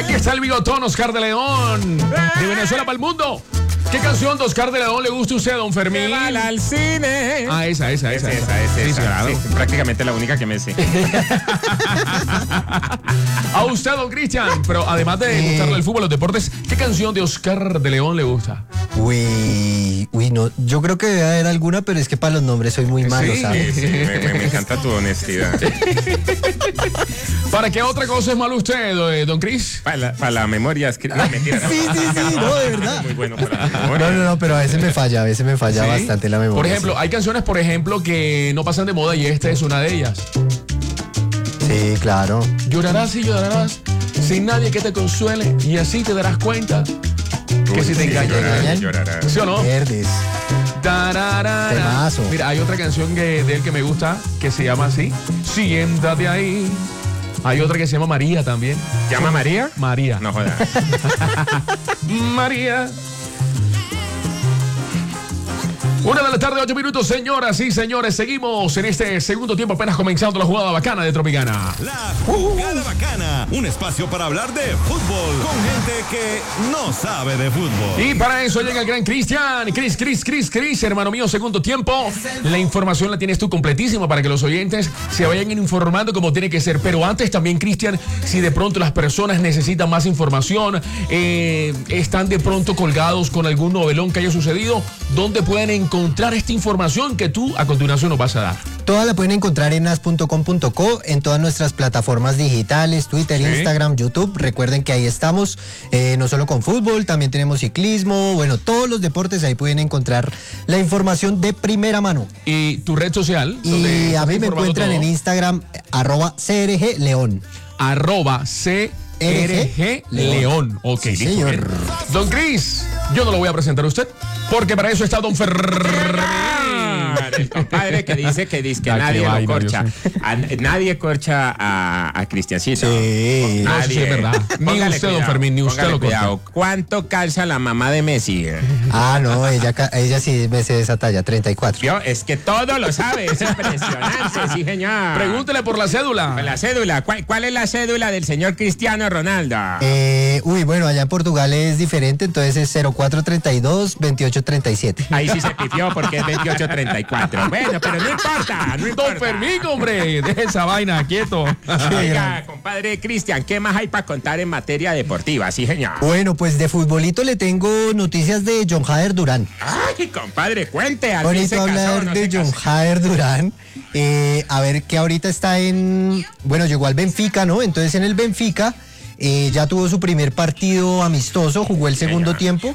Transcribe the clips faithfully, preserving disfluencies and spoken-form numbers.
Aquí está el bigotón Oscar de León, de Venezuela para el mundo. ¿Qué canción de Oscar de León le gusta a usted, don Fermín? Al cine. Ah, esa, esa, esa. Es esa, es sí, esa. claro. Sí, prácticamente la única que me sé. A usted, don Cristian, pero además de Eh. gustarle el fútbol, los deportes, ¿qué canción de Oscar de León le gusta? Uy, uy, no, yo creo que debe haber alguna, pero es que para los nombres soy muy malo, Sí. ¿sabes? Sí, me, me- me encanta tu honestidad. ¿Para qué otra cosa es malo usted, eh, don Cris? Para la, para la memoria, es que- no, mentira. Sí, sí, sí, no, de verdad. Muy bueno para la memoria. No, no, no, pero a veces me falla, a veces me falla ¿Sí? bastante la memoria. Por ejemplo, hay canciones, por ejemplo, que no pasan de moda y esta es una de ellas. Sí, claro. Llorarás y llorarás sin nadie que te consuele y así te darás cuenta que si te Sí, engañan. llorarás, llorarás. ¿Sí o no? Verdes. Tararara. Temazo. Mira, hay otra canción que, de él que me gusta que se llama así. Siéntate ahí. Hay otra que se llama María también. ¿Llama María? María. No jodas. María. Una de la tarde, ocho minutos, señoras y señores. Seguimos en este segundo tiempo, apenas comenzando la jugada bacana de Tropicana. La Jugada Bacana, un espacio para hablar de fútbol con gente que no sabe de fútbol. Y para eso llega el gran Cristian. Cris, Cris, Cris, Cris, hermano mío, segundo tiempo. La información la tienes tú completísima para que los oyentes se vayan informando como tiene que ser. Pero antes también, Cristian, si de pronto las personas necesitan más información, eh, están de pronto colgados con algún novelón que haya sucedido, ¿dónde pueden encontrar esta información que tú a continuación nos vas a dar? Todas la pueden encontrar en as punto com punto co, en todas nuestras plataformas digitales, Twitter, Sí. Instagram, YouTube. Recuerden que ahí estamos, eh, no solo con fútbol, también tenemos ciclismo, bueno, todos los deportes, ahí pueden encontrar la información de primera mano. Y tu red social. donde Y a estás mí me informando encuentran todo. en Instagram, arroba C R G León. Arroba C R G León. Ok, Sí, listo, señor. bien. Don Cris, yo no lo voy a presentar a usted, porque para eso está don Fermín. El compadre que dice que dice que Ah, qué nadie lo vaina, corcha. Dios A- nadie corcha a, a Cristiancito. Sí. No, eso sí es verdad. Ni Póngale usted, don cuidado, Fermín, ni usted póngale lo corta. cuidado. ¿Cuánto calza la mamá de Messi? Ah, no, ella, ca- ella sí me sé esa talla, treinta y cuatro. Vio, es que todo lo sabe, es impresionante, sí, señor. Pregúntele por la cédula. Con la cédula, ¿cuál, cuál es la cédula del señor Cristiano Ronaldo? Eh, uy, bueno, allá en Portugal es diferente, entonces es cero cuatro treinta y dos veintiocho treinta y siete. Ahí sí se pifió porque es veintiocho treinta y cuatro. Bueno, pero no importa, no importa. Don Fermín, hombre, deje esa vaina quieto. Oiga, compadre Cristian, ¿qué más hay para contar en materia deportiva? Sí, señor. Bueno, pues de futbolito le tengo noticias de John Jader Durán. Ay, compadre, cuente. al fin se Bonito casó, hablar no de se John casó. Jader Durán. Eh, a ver, que ahorita está en... Bueno, llegó al Benfica, ¿no? Entonces en el Benfica eh, ya tuvo su primer partido amistoso, jugó el segundo Señor. tiempo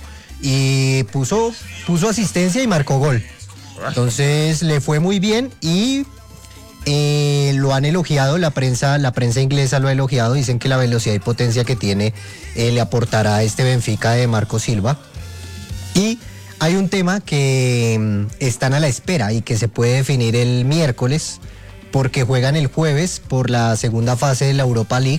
y puso, puso asistencia y marcó gol. Entonces le fue muy bien y eh, lo han elogiado, la prensa, la prensa inglesa lo ha elogiado, dicen que la velocidad y potencia que tiene eh, le aportará a este Benfica de Marco Silva. Y hay un tema que mm, están a la espera y que se puede definir el miércoles porque juegan el jueves por la segunda fase de la Europa League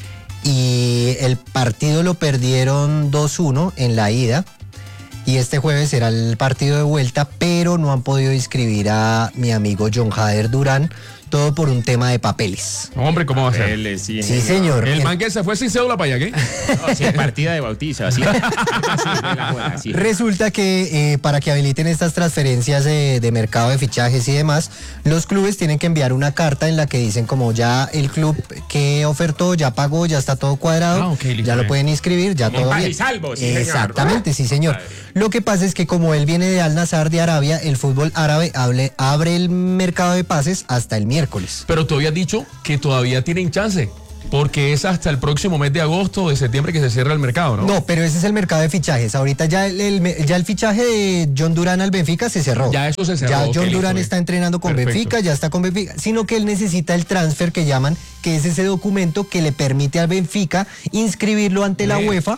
y el partido lo perdieron dos uno en la ida. Y este jueves será el partido de vuelta, pero no han podido inscribir a mi amigo John Jader Durán, todo por un tema de papeles. Hombre, ¿cómo va a ser? Él, sí, Sí, señor. El man que se fue sin cédula para allá, ¿qué? No, sí, partida de bautizo, así. Así, de la buena, así. Resulta que eh, para que habiliten estas transferencias de, de mercado de fichajes y demás, los clubes tienen que enviar una carta en la que dicen como ya el club que ofertó, ya pagó, ya está todo cuadrado, Ah, ok, listo, ya lo bien. pueden inscribir, ya Como todo paz y bien. salvo, sí, señor. Exactamente, sí señor. Padre. Lo que pasa es que como él viene de Al Nassr de Arabia, el fútbol árabe hable- abre el mercado de pases hasta el miércoles. Pero tú habías dicho que todavía tienen chance, porque es hasta el próximo mes de agosto o de septiembre que se cierra el mercado, ¿no? No, pero ese es el mercado de fichajes. Ahorita ya el, el- ya el fichaje de John Durán al Benfica se cerró. Ya eso se cerró, Ya ok, John listo, Durán bien. está entrenando con Perfecto. Benfica, ya está con Benfica, sino que él necesita el transfer que llaman, que es ese documento que le permite al Benfica inscribirlo ante la Bien. UEFA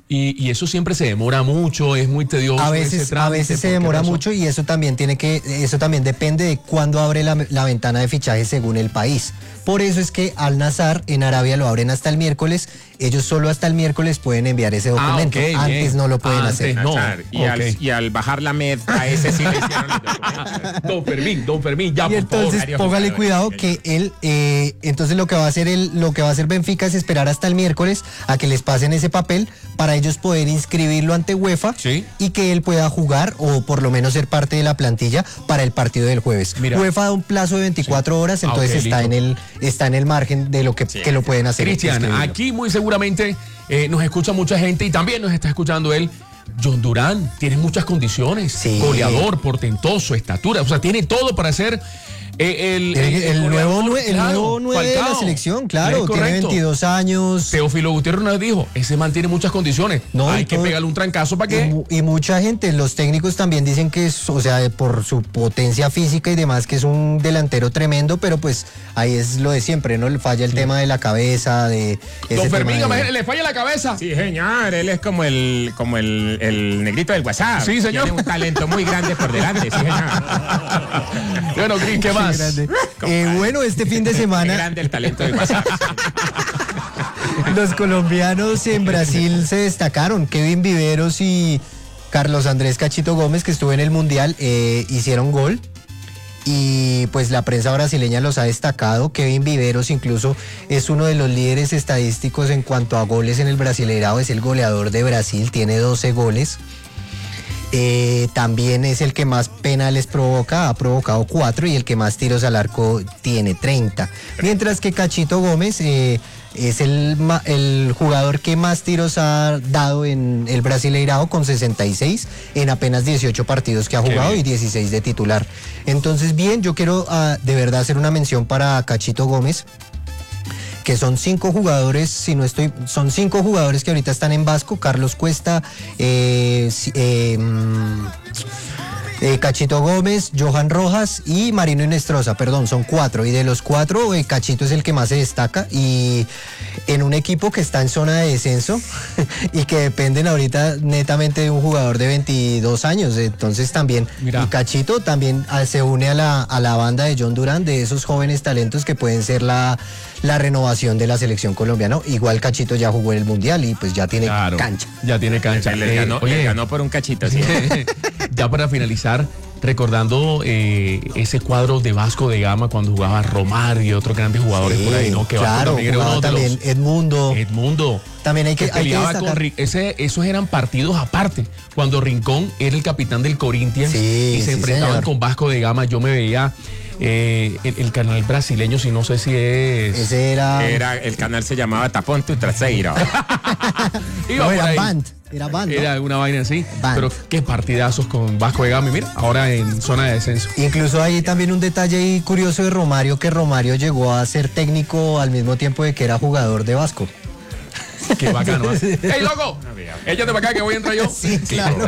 Y, y eso siempre se demora mucho, es muy tedioso. A veces, ese trámite, a veces se ¿por qué demora razón? mucho y eso también tiene que, eso también depende de cuándo abre la, la ventana de fichaje según el país. Por eso es que Al Nassr en Arabia lo abren hasta el miércoles. Ellos solo hasta el miércoles pueden enviar ese documento. Ah, ok, Antes bien. no lo pueden Antes hacer. no. Y, al, ok. y al bajar la med, a ese sí le hicieron los documentos. Don Fermín, don Fermín, ya, Y por entonces favor. póngale cuidado que él, eh, entonces lo que va a hacer el, lo que va a hacer Benfica es esperar hasta el miércoles a que les pasen ese papel para ellos poder inscribirlo ante UEFA Sí. y que él pueda jugar o por lo menos ser parte de la plantilla para el partido del jueves. Mira. UEFA da un plazo de veinticuatro horas, Ah, entonces ok, está listo. en el está en el margen de lo que, Sí. que lo pueden hacer. Cristian, inscribirlo. aquí muy seguramente eh, nos escucha mucha gente y también nos está escuchando él. John Durán tiene muchas condiciones. Sí. Goleador, portentoso, estatura. O sea, tiene todo para ser eh, el, El, el nuevo, nue- el claro, nuevo nueve de la Falcao. selección, claro, Es tiene correcto. veintidós años. Teófilo Gutiérrez nos dijo, ese man tiene muchas condiciones. No, Hay y que todo- pegarle un trancazo para Y, que... mu- y mucha gente, los técnicos también dicen que es, o sea, por su potencia física y demás, que es un delantero tremendo, pero pues ahí es lo de siempre, ¿no? Le falla el tema de la cabeza, de ese Don tema Fermín, de- imagínate, le falla la cabeza. Sí, señor, él es como el, como el, el negrito del WhatsApp. Sí, señor. Tiene un talento muy grande por delante, sí, señor. Bueno, Cris, ¿qué Qué más? grande. Eh, bueno, este fin de Qué semana grande el talento del WhatsApp. los colombianos en Brasil se destacaron. Kevin Viveros y Carlos Andrés Cachito Gómez, que estuvo en el Mundial, eh, hicieron gol. Y pues la prensa brasileña los ha destacado. Kevin Viveros incluso es uno de los líderes estadísticos en cuanto a goles en el Brasileirao. Es el goleador de Brasil, tiene doce goles. Eh, también es el que más penales provoca, ha provocado cuatro y el que más tiros al arco tiene treinta. Mientras que Cachito Gómez eh, es el, ma- el jugador que más tiros ha dado en el Brasileirao con sesenta y seis en apenas dieciocho partidos que ha Qué jugado bien. y dieciséis de titular. Entonces bien, yo quiero ah, de verdad hacer una mención para Cachito Gómez, que son cinco jugadores, si no estoy, son cinco jugadores que ahorita están en Vasco: Carlos Cuesta, eh, si- eh, mm, eh, Cachito Gómez, Johan Rojas y Marino Inestrosa, perdón, son cuatro. Y de los cuatro, eh, Cachito es el que más se destaca. Y en un equipo que está en zona de descenso y que dependen ahorita netamente de un jugador de veintidós años. Entonces también, Mira. y Cachito también ah, se une a la, a la banda de John Durán, de esos jóvenes talentos que pueden ser la, la renovación de la selección colombiana. Igual Cachito ya jugó en el Mundial y pues ya tiene Claro, cancha. ya tiene cancha. Les Eh, ganó, oye, les ganó por un cachito, sí. ya para finalizar, recordando eh, ese cuadro de Vasco de Gama cuando jugaba Romario y otros grandes jugadores Sí, por ahí, ¿no? Que Vasco claro, también era uno jugaba de también los... Edmundo. Edmundo. También hay que, que hay que peleaba con destacar. Ri- ese, esos eran partidos aparte. Cuando Rincón era el capitán del Corinthians Sí, y se sí, enfrentaban señor. con Vasco de Gama, yo me veía eh, el, el canal brasileño, si no sé si es. Ese era. Era, el canal se llamaba Tapón tu traseiro. Iba no, por era ahí. Band. Era Band. ¿no? Era una vaina así. Band. Pero qué partidazos con Vasco de Gama. Y mira, ahora en zona de descenso. Incluso hay también un detalle ahí curioso de Romario, que Romario llegó a ser técnico al mismo tiempo de que era jugador de Vasco. Qué bacano. ¿eh? ¡Ey, loco! Échate para acá que voy a entrar yo. Sí, claro.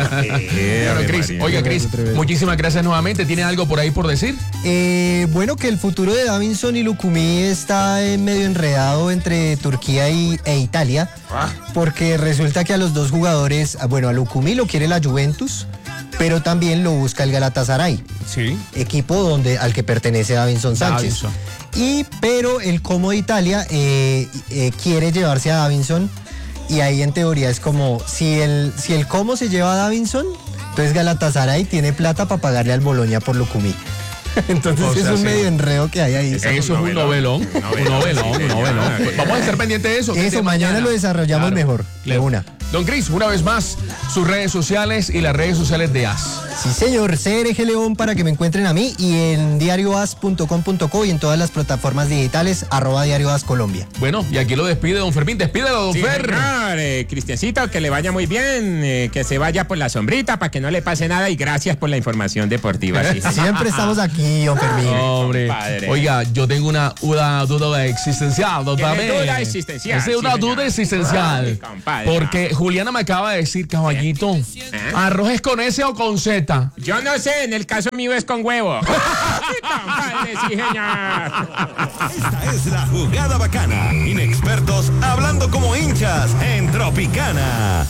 Bueno, Cris, oiga, Cris, muchísimas gracias nuevamente. ¿Tiene algo por ahí por decir? Eh, bueno, que el futuro de Davinson y Lucumí está eh, medio enredado entre Turquía y, e Italia, porque resulta que a los dos jugadores, ah, bueno, a Lucumí lo quiere la Juventus, pero también lo busca el Galatasaray, Sí. equipo donde, al que pertenece Davinson Sánchez. Davinson. Y, pero el Como de Italia eh, eh, quiere llevarse a Davinson, y ahí en teoría es como, si el, si el Como se lleva a Davinson, entonces Galatasaray tiene plata para pagarle al Bologna por Lucumí. Entonces O sea, es un sí. medio enredo que hay ahí. Eso es un novelón. Un novelón, un novelón. Vamos a estar pendientes de eso. Eso, Desde mañana lo desarrollamos mejor, de Claro. una. Don Cris, una vez más, sus redes sociales y las redes sociales de A S. Sí, señor, C R G León para que me encuentren a mí, y en diario as punto com punto co y en todas las plataformas digitales, arroba Diario As Colombia. Bueno, y aquí lo despide don Fermín. Despídelo, don Sí, Fer. señor, eh, Cristiancito, que le vaya muy bien, eh, que se vaya por la sombrita para que no le pase nada y gracias por la información deportiva. Sí, sí. Siempre estamos aquí, don Fermín. Hombre, compadre. oiga, yo tengo una, una duda existencial, don ¿Tiene Fermín. duda existencial? Es Sí, una señor. duda existencial. Ay, compadre. Porque Juliana me acaba de decir, caballito, ¿arroz es con S o con Z? Yo no sé, en el caso mío es con huevo. Sí, compadre. sí, señor. Esta es la jugada bacana. Inexpertos hablando como hinchas en Tropicana.